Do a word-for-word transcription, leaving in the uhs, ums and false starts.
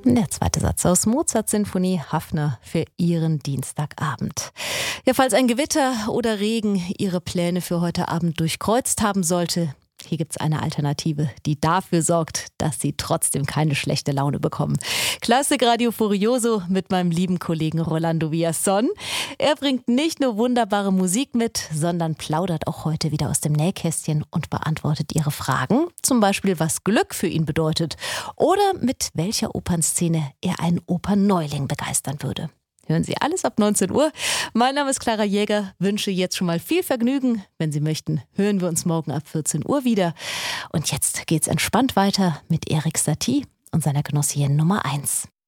Der zweite Satz aus Mozarts Sinfonie Hafner für Ihren Dienstagabend. Ja, falls ein Gewitter oder Regen Ihre Pläne für heute Abend durchkreuzt haben sollte, hier gibt's eine Alternative, die dafür sorgt, dass Sie trotzdem keine schlechte Laune bekommen. Klassikradio Furioso mit meinem lieben Kollegen Rolando Villazón. Er bringt nicht nur wunderbare Musik mit, sondern plaudert auch heute wieder aus dem Nähkästchen und beantwortet Ihre Fragen. Zum Beispiel, was Glück für ihn bedeutet oder mit welcher Opernszene er einen Opernneuling begeistern würde. Hören Sie alles ab neunzehn Uhr. Mein Name ist Clara Jäger, wünsche jetzt schon mal viel Vergnügen. Wenn Sie möchten, hören wir uns morgen ab vierzehn Uhr wieder. Und jetzt geht's entspannt weiter mit Erik Satie und seiner Genossin Nummer eins.